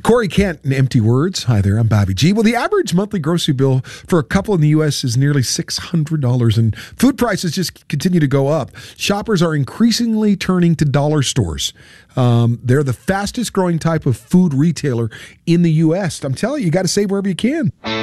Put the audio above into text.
Corey Kent and Empty Words. Hi there, I'm Bobby G. Well, the average monthly grocery bill for a couple in the U.S. is nearly $600, and food prices just continue to go up. Shoppers are increasingly turning to dollar stores. They're the fastest growing type of food retailer in the U.S. I'm telling you, you got to save wherever you can.